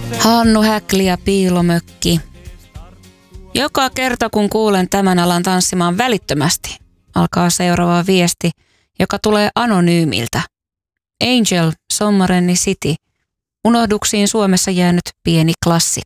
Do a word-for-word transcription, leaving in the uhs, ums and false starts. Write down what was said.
Hannu Häkli ja Piilomökki. Joka kerta kun kuulen tämän alan tanssimaan välittömästi, alkaa seuraava viesti, joka tulee anonyymiltä. Angel, Sommarenni City. Unohduksiin Suomessa jäänyt pieni klassikko.